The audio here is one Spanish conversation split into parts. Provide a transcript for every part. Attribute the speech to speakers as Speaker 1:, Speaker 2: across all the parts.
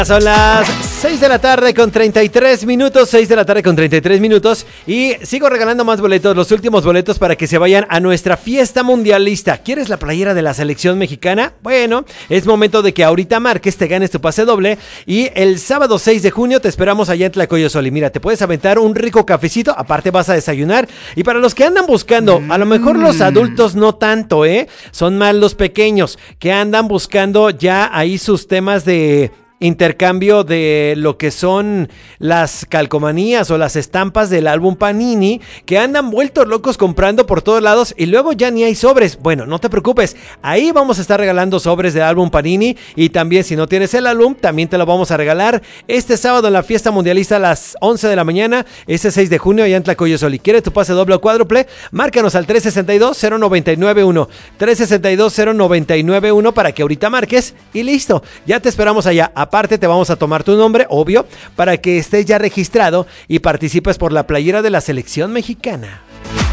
Speaker 1: Son las 6 de la tarde con 33 minutos, 6 de la tarde con 33 minutos y sigo regalando más boletos, los últimos boletos para que se vayan a nuestra fiesta mundialista. ¿Quieres la playera de la selección mexicana? Bueno, es momento de que ahorita marques, te ganes tu pase doble y el sábado 6 de junio te esperamos allá en Tlacoyosol. Mira, te puedes aventar un rico cafecito, aparte vas a desayunar y para los que andan buscando, a lo mejor los adultos no tanto, son más los pequeños que andan buscando ya ahí sus temas de intercambio de lo que son las calcomanías o las estampas del álbum Panini, que andan vueltos locos comprando por todos lados y luego ya ni hay sobres. Bueno, no te preocupes, ahí vamos a estar regalando sobres del álbum Panini y también si no tienes el álbum, también te lo vamos a regalar este sábado en la fiesta mundialista a las 11 de la mañana, ese 6 de junio allá en Tlacoyosol. ¿Y quieres tu pase doble o cuádruple? Márcanos al 362-0991, 362-0991 para que ahorita marques y listo, ya te esperamos allá. Aparte te vamos a tomar tu nombre, obvio, para que estés ya registrado y participes por la playera de la selección mexicana.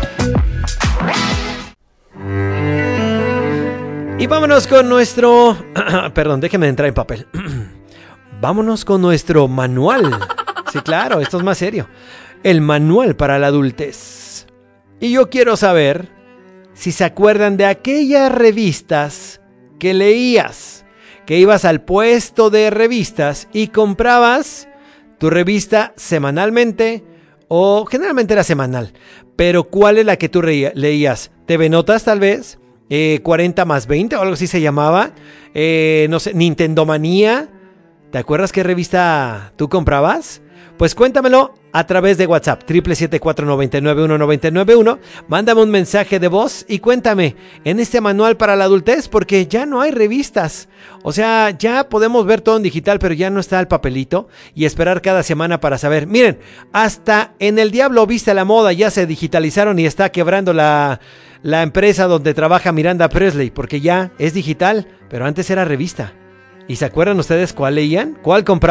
Speaker 1: Y vámonos con nuestro... Perdón, déjeme entrar en papel. Vámonos con nuestro manual. Sí, claro, esto es más serio. El manual para la adultez. Y yo quiero saber si se acuerdan de aquellas revistas que leías, que ibas al puesto de revistas y comprabas tu revista semanalmente o generalmente era semanal, pero ¿cuál es la que tú leías? TV Notas tal vez, 40 más 20 o algo así se llamaba, no sé, Nintendomanía. ¿Te acuerdas qué revista tú comprabas? Pues cuéntamelo a través de WhatsApp, 777-499-1991. Mándame un mensaje de voz y cuéntame en este manual para la adultez, porque ya no hay revistas. O sea, ya podemos ver todo en digital, pero ya no está el papelito y esperar cada semana para saber. Miren, hasta en El Diablo Viste la Moda ya se digitalizaron y está quebrando la empresa donde trabaja Miranda Presley, porque ya es digital, pero antes era revista. ¿Y se acuerdan ustedes cuál leían? ¿Cuál compraban?